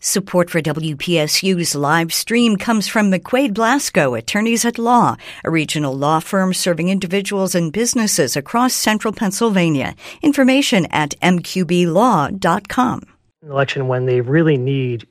Support for WPSU's live stream comes from McQuaid Blasco, Attorneys at Law, a regional law firm serving individuals and businesses across central Pennsylvania. Information at mqblaw.com. Election when they really need